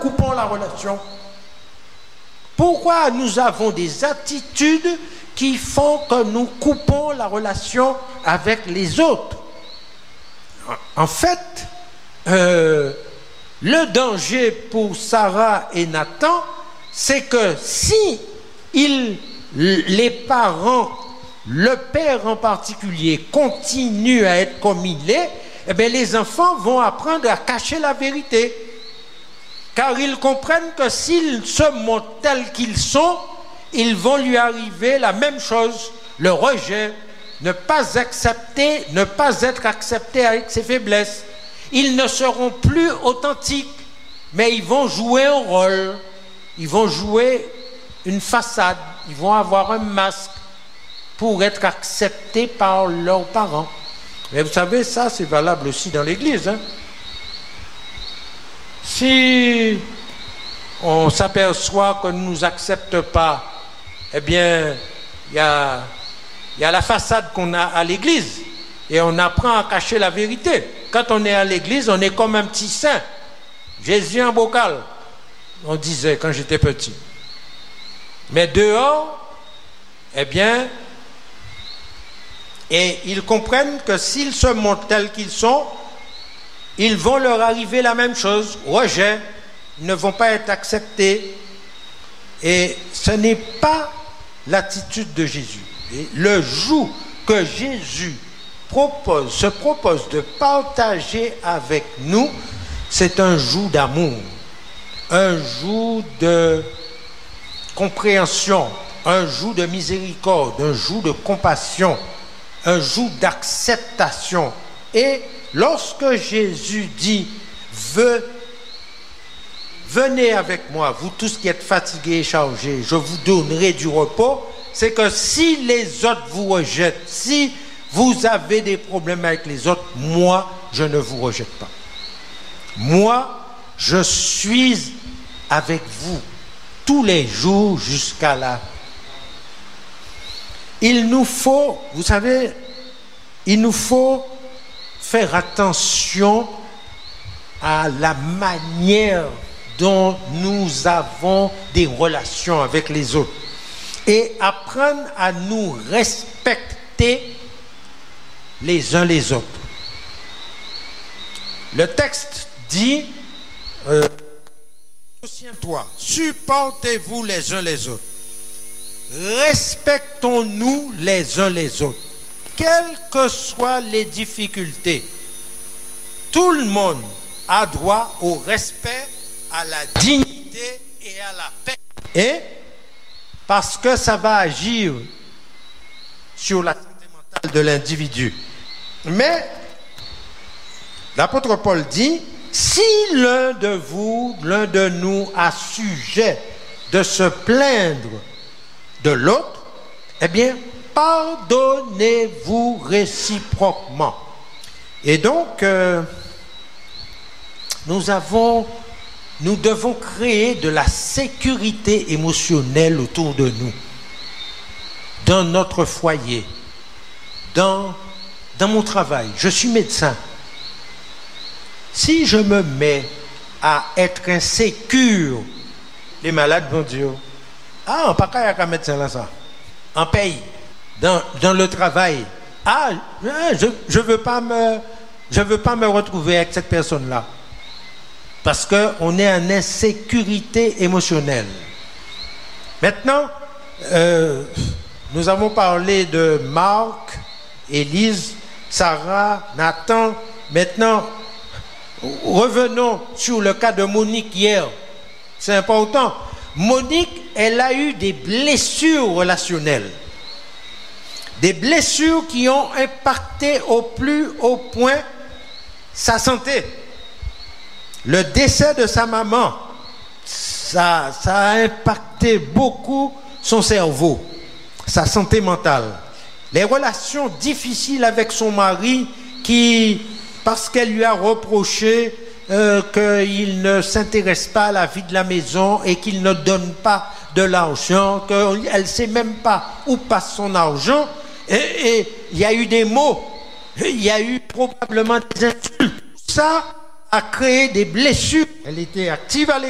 coupons la relation? Pourquoi nous avons des attitudes qui font que nous coupons la relation avec les autres? En fait, le danger pour Sarah et Nathan, c'est que si les parents, le père en particulier, continue à être comme il est, eh bien, les enfants vont apprendre à cacher la vérité. Car ils comprennent que s'ils se montrent tels qu'ils sont, ils vont lui arriver la même chose, le rejet, ne pas accepter, ne pas être acceptés avec ses faiblesses. Ils ne seront plus authentiques, mais ils vont jouer un rôle, ils vont jouer une façade, ils vont avoir un masque pour être acceptés par leurs parents. Mais vous savez, ça c'est valable aussi dans l'église. Si on s'aperçoit qu'on ne nous accepte pas, eh bien, il y a la façade qu'on a à l'église et on apprend à cacher la vérité. Quand on est à l'église, on est comme un petit saint. Jésus en bocal, on disait quand j'étais petit. Mais dehors, eh bien, et ils comprennent que s'ils se montrent tels qu'ils sont, ils vont leur arriver la même chose, rejet, ils ne vont pas être acceptés. Et ce n'est pas l'attitude de Jésus. Et le joug que Jésus se propose de partager avec nous, c'est un joug d'amour, un joug de compréhension, un joug de miséricorde, un joug de compassion, un joug d'acceptation. Et lorsque Jésus dit venez avec moi, vous tous qui êtes fatigués et chargés, je vous donnerai du repos, c'est que si les autres vous rejettent, si vous avez des problèmes avec les autres, moi je ne vous rejette pas. Moi je suis avec vous tous les jours jusqu'à là. Il nous faut, vous savez, il nous faut faire attention à la manière dont nous avons des relations avec les autres et apprendre à nous respecter les uns les autres. Le texte dit souviens-toi, supportez-vous les uns les autres, respectons-nous les uns les autres, quelles que soient les difficultés. Tout le monde a droit au respect, à la dignité et à la paix. Et parce que ça va agir sur la santé mentale de l'individu. Mais l'apôtre Paul dit, si l'un de nous a sujet de se plaindre de l'autre, eh bien, pardonnez-vous réciproquement. Et donc, nous devons créer de la sécurité émotionnelle autour de nous, dans notre foyer, dans mon travail. Je suis médecin. Si je me mets à être insécure, les malades vont dire, ah, on pas qu'à médecin là ça, en pays, dans le travail. Ah, je veux pas me retrouver avec cette personne-là. Parce qu'on est en insécurité émotionnelle. Maintenant, nous avons parlé de Marc, Élise, Sarah, Nathan. Maintenant, revenons sur le cas de Monique hier. C'est important. Monique, elle a eu des blessures relationnelles. Des blessures qui ont impacté au plus haut point sa santé. Le décès de sa maman, ça a impacté beaucoup son cerveau, sa santé mentale. Les relations difficiles avec son mari qui, parce qu'elle lui a reproché qu'il ne s'intéresse pas à la vie de la maison et qu'il ne donne pas de l'argent, qu'elle ne sait même pas où passe son argent, et il y a eu des mots, il y a eu probablement des insultes. Ça a créé des blessures. Elle était active à l'église.